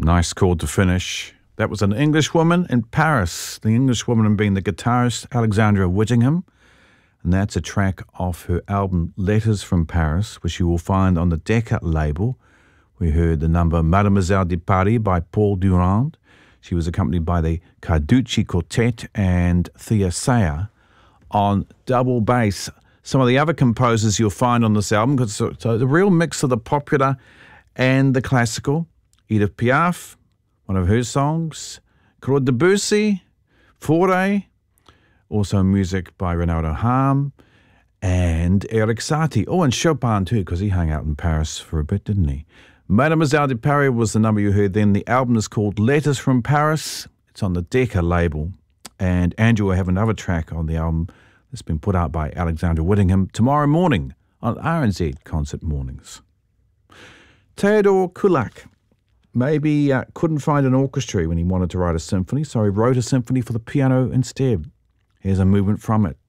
Nice chord to finish. That was An Englishwoman in Paris. The Englishwoman being the guitarist Alexandra Whittingham. And that's a track off her album Letters from Paris, which you will find on the Decca label. We heard the number Mademoiselle de Paris by Paul Durand. She was accompanied by the Carducci Quartet and Thea Sayer on double bass. Some of the other composers you'll find on this album, because it's a real mix of the popular and the classical. Edith Piaf, one of her songs, Claude Debussy, Fauré, also music by Renato Harm and Erik Satie. Oh, and Chopin too, because he hung out in Paris for a bit, didn't he? Mademoiselle de Paris was the number you heard then. The album is called Letters from Paris. It's on the Decca label. And Andrew will have another track on the album that's been put out by Alexandra Whittingham tomorrow morning on RNZ Concert Mornings. Theodore Kullak maybe couldn't find an orchestra when he wanted to write a symphony, so he wrote a symphony for the piano instead. Here's a movement from it.